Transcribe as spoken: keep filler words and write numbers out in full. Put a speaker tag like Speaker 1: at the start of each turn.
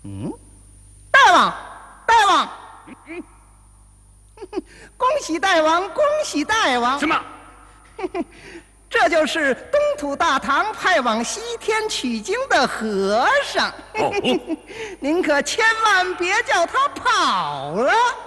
Speaker 1: 嗯，大王，大王，
Speaker 2: 嗯
Speaker 1: 嗯，恭喜大王，恭喜大王！
Speaker 2: 什么？
Speaker 1: 这就是东土大唐派往西天取经的和尚。
Speaker 2: 哦，
Speaker 1: 您可千万别叫他跑了。